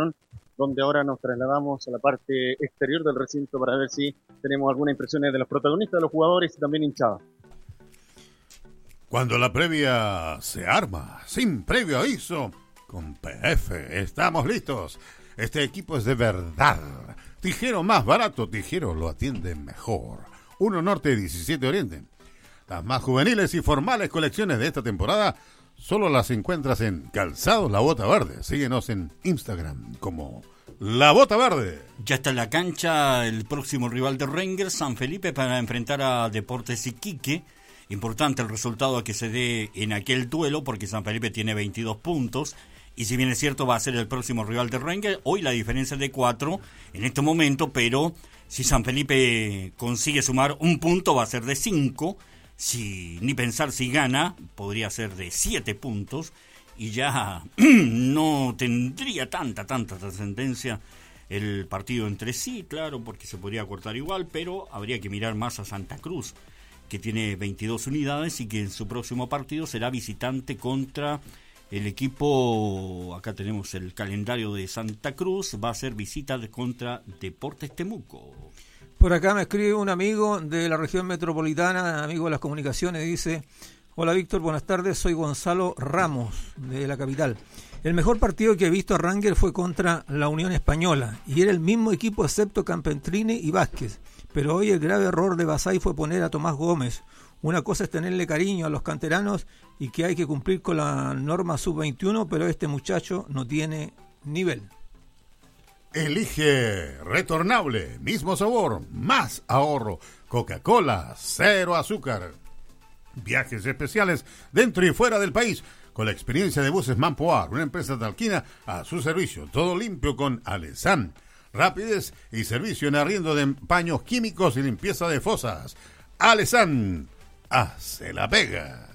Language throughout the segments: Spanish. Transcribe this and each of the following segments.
mostraron, donde ahora nos trasladamos a la parte exterior del recinto para ver si tenemos algunas impresiones de los protagonistas, de los jugadores y también hinchadas. Cuando la previa se arma, sin previo aviso, con PF estamos listos. Este equipo es de verdad. Tijero más barato, Tijero lo atiende mejor. 1 Norte, 17 Oriente. Las más juveniles y formales colecciones de esta temporada solo las encuentras en Calzados La Bota Verde. Síguenos en Instagram como La Bota Verde. Ya está en la cancha el próximo rival de Rangers, San Felipe, para enfrentar a Deportes Iquique. Importante el resultado que se dé en aquel duelo, porque San Felipe tiene 22 puntos. Y si bien es cierto, va a ser el próximo rival de Rangers. Hoy la diferencia es de 4 en este momento, pero si San Felipe consigue sumar un punto, va a ser de 5. Si ni pensar si gana, podría ser de 7 puntos. Y ya no tendría tanta trascendencia el partido entre sí, claro, porque se podría cortar igual, pero habría que mirar más a Santa Cruz, que tiene 22 unidades y que en su próximo partido será visitante contra el equipo. Acá tenemos el calendario de Santa Cruz, va a ser visita contra Deportes Temuco. Por acá me escribe un amigo de la región metropolitana, amigo de las comunicaciones, dice: hola Víctor, buenas tardes, soy Gonzalo Ramos de la capital. El mejor partido que he visto a Rangers fue contra la Unión Española y era el mismo equipo excepto Campentrini y Vázquez, pero hoy el grave error de Basay fue poner a Tomás Gómez. Una cosa es tenerle cariño a los canteranos y que hay que cumplir con la norma sub-21, pero este muchacho no tiene nivel. Elige retornable, mismo sabor, más ahorro. Coca-Cola, 0 azúcar. Viajes especiales dentro y fuera del país, con la experiencia de Buses Mampoar, una empresa talquina a su servicio. Todo limpio con Alesan. Rapidez y servicio en arriendo de paños químicos y limpieza de fosas. Alesan hace la pega.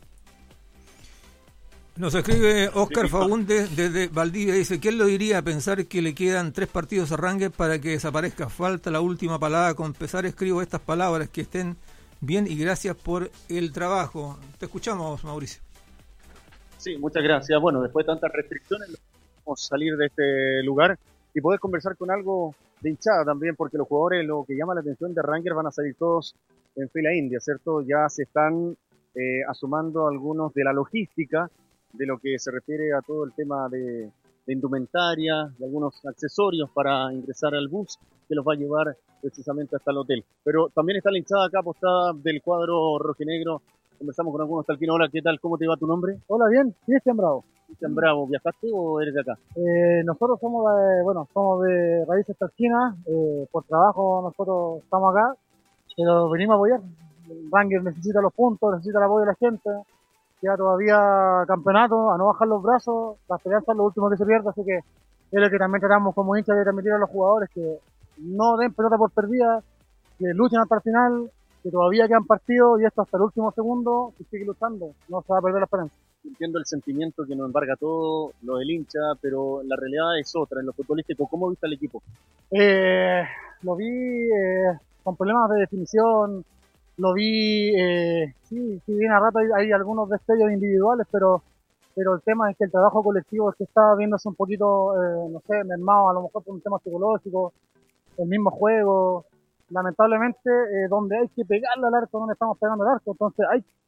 Nos escribe Óscar Faúndez desde Valdivia, dice: ¿quién lo diría pensar que le quedan 3 partidos a Rangers para que desaparezca? Falta la última palabra. Con pesar escribo estas palabras, que estén bien y gracias por el trabajo. Te escuchamos, Mauricio. Sí, muchas gracias. Bueno, después de tantas restricciones, vamos a salir de este lugar y poder conversar con algo de hinchada también, porque los jugadores, lo que llama la atención de Rangers, van a salir todos en fila india, ¿cierto? Ya se están asomando algunos de la logística, de lo que se refiere a todo el tema de indumentaria, de algunos accesorios para ingresar al bus que los va a llevar precisamente hasta el hotel. Pero también está la hinchada acá apostada del cuadro rojinegro. Conversamos con algunos talquinos. Hola, ¿qué tal? ¿Cómo te va tu nombre? Hola, bien, Cristian Bravo. Cristian Bravo, ¿viajaste o eres de acá? Nosotros somos de raíces talquinas, por trabajo nosotros estamos acá, pero venimos a apoyar. Rangers necesita los puntos, necesita el apoyo de la gente, queda todavía campeonato, a no bajar los brazos, la esperanza es lo último que se pierde, así que es lo que también tratamos como hinchas de transmitir a los jugadores, que no den pelota por perdida, que luchen hasta el final, que todavía quedan partidos y esto hasta el último segundo, que sigue luchando, no se va a perder la esperanza. Entiendo el sentimiento que nos embarga todo, lo del hincha, pero la realidad es otra. En lo futbolístico, ¿cómo viste al equipo? Lo vi con problemas de definición, lo vi, sí, bien a rato hay algunos destellos individuales, pero el tema es que el trabajo colectivo es que está viéndose un poquito, no sé, mermado, a lo mejor por un tema psicológico, el mismo juego. Lamentablemente, donde hay que pegarle al arco, donde estamos pegando al arco, entonces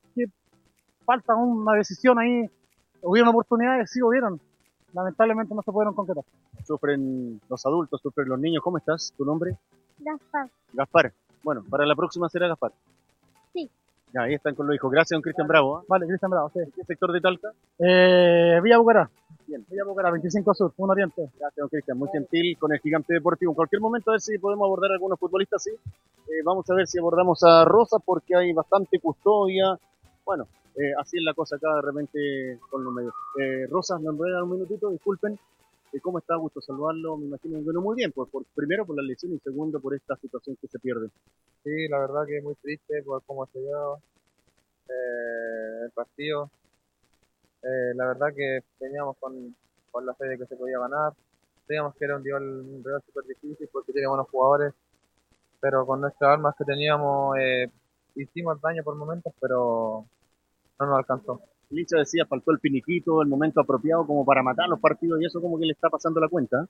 falta una decisión ahí. Hubieron oportunidades, sí hubieron, lamentablemente no se pudieron concretar. Sufren los adultos, sufren los niños. ¿Cómo estás? ¿Tu nombre? Gaspar. Gaspar. Bueno, para la próxima será Gaspar. Sí. Ya, ahí están con los hijos. Gracias, don Cristian Bravo. Vale, Cristian Bravo, sí. ¿Qué sector de Talca? Villa Bucará. Bien. Villa Bucará, 25 Sur, 1 Oriente. Gracias, don Cristian. Muy gentil con el Gigante Deportivo. En cualquier momento a ver si podemos abordar a algunos futbolistas, sí. Vamos a ver si abordamos a Rosa, porque hay bastante custodia. Bueno, así es la cosa acá de repente con los medios. Rosa, ¿me puede dar un minutito? Disculpen. ¿Cómo está? Gusto saludarlo. Me imagino que bueno, muy bien, pues, primero por la lesión y segundo por esta situación que se pierde. Sí, la verdad que es muy triste por cómo se dio el partido. La verdad que teníamos con la fe de que se podía ganar. Sabíamos que era un rival súper difícil porque tiene buenos jugadores, pero con nuestras armas que teníamos hicimos daño por momentos, pero no nos alcanzó. Licha decía, faltó el piniquito, el momento apropiado como para matar los partidos y eso como que le está pasando la cuenta.